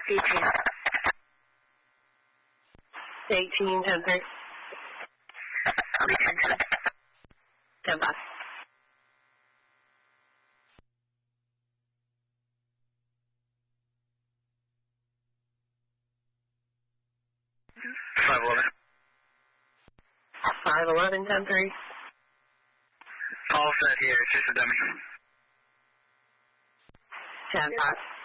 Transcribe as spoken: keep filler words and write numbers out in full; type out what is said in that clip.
eighteen. eighteen, ten three. I'll be ten ten. ten five. five eleven. five eleven, ten three. All set here, it's just a dummy. ten five.